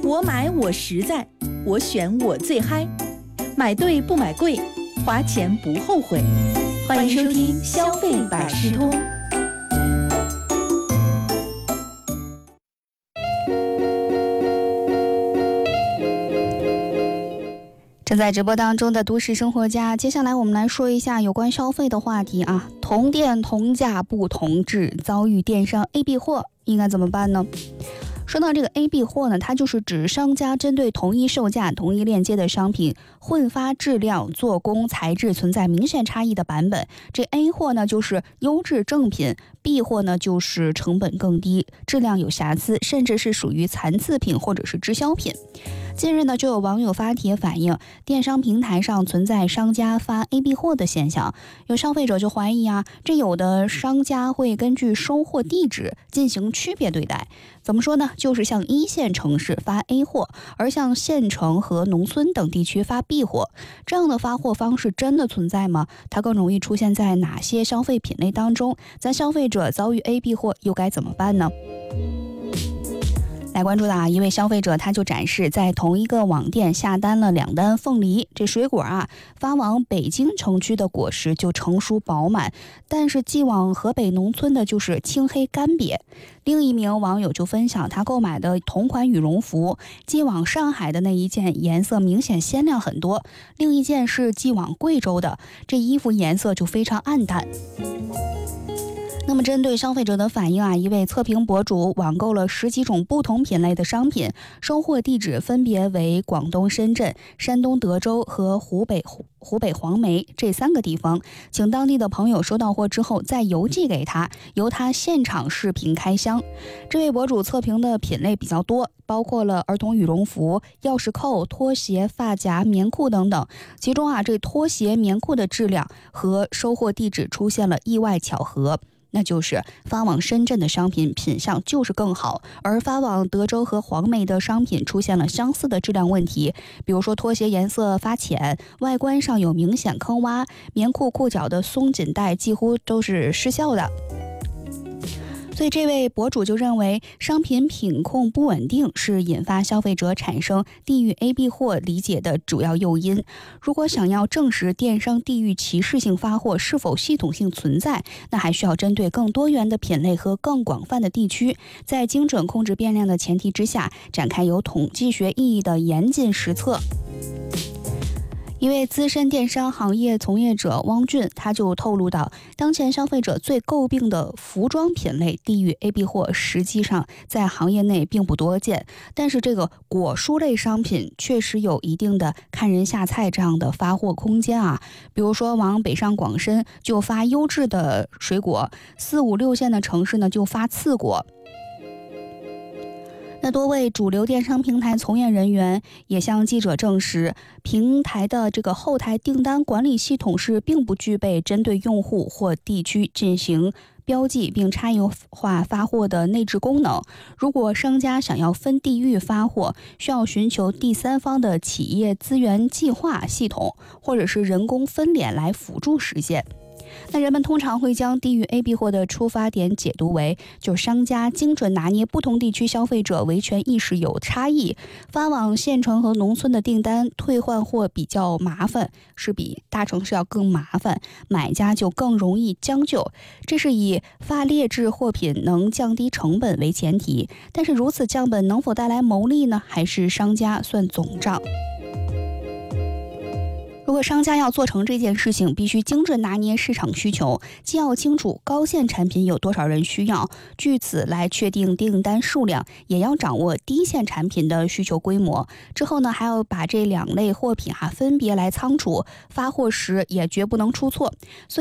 我买我实在，我选我最嗨，买对不买贵，花钱不后悔。欢迎收听消费百事通。 正在直播当中的都市生活家，接下来我们来说一下有关消费的话题啊。同店同价不同质，遭遇电商 AB 货应该怎么办呢？说到这个 AB 货呢，它就是指商家针对同一售价、同一链接的商品，混发质量、做工、材质存在明显差异的版本。这 A 货呢就是优质正品， B 货呢就是成本更低、质量有瑕疵，甚至是属于残次品或者是滞销品。近日呢，就有网友发帖反映，电商平台上存在商家发 AB 货的现象。有消费者就怀疑这有的商家会根据收货地址进行区别对待。怎么说呢？就是向一线城市发 A 货，而向县城和农村等地区发 B 货。这样的发货方式真的存在吗？它更容易出现在哪些消费品类当中？咱消费者遭遇 AB 货又该怎么办呢？来关注的一位消费者，他就展示在同一个网店下单了2单凤梨，这水果发往北京城区的果实就成熟饱满，但是寄往河北农村的就是青黑干瘪。另一名网友就分享，他购买的同款羽绒服，寄往上海的那一件颜色明显鲜亮很多，另一件是寄往贵州的，这衣服颜色就非常暗淡。那么针对消费者的反映一位测评博主网购了10几种不同品类的商品，收货地址分别为广东深圳、山东德州和湖北黄梅这3个地方，请当地的朋友收到货之后再邮寄给他，由他现场视频开箱。这位博主测评的品类比较多，包括了儿童羽绒服、钥匙扣、拖鞋、发夹、棉裤等等。其中这拖鞋、棉裤的质量和收货地址出现了意外巧合，那就是发往深圳的商品品相就是更好，而发往德州和黄梅的商品出现了相似的质量问题，比如说拖鞋颜色发浅，外观上有明显坑洼，棉裤裤脚的松紧带几乎都是失效的。所以这位博主就认为，商品品控不稳定是引发消费者产生地域 AB 货理解的主要诱因。如果想要证实电商地域歧视性发货是否系统性存在，那还需要针对更多元的品类和更广泛的地区，在精准控制变量的前提之下，展开有统计学意义的严谨实测。一位资深电商行业从业者汪俊，他就透露到，当前消费者最诟病的服装品类地域 AB 货，实际上在行业内并不多见，但是这个果蔬类商品确实有一定的看人下菜这样的发货空间比如说往北上广深就发优质的水果，4、5、6线的城市呢就发次果。那多位主流电商平台从业人员也向记者证实，平台的这个后台订单管理系统是并不具备针对用户或地区进行标记并差异化发货的内置功能。如果商家想要分地域发货，需要寻求第三方的企业资源计划系统或者是人工分拣来辅助实现。那人们通常会将地域 AB 货的出发点解读为，就是商家精准拿捏不同地区消费者维权意识有差异，发往县城和农村的订单退换货比较麻烦，是比大城市要更麻烦，买家就更容易将就。这是以发劣质货品能降低成本为前提，但是如此降本能否带来牟利呢？还是商家算总账？如果商家要做成这件事情，必须精准拿捏市场需求，既要清楚高线产品有多少人需要，据此来确定订单数量，也要掌握低线产品的需求规模。之后呢，还要把这2类货品分别来仓储，发货时也绝不能出错。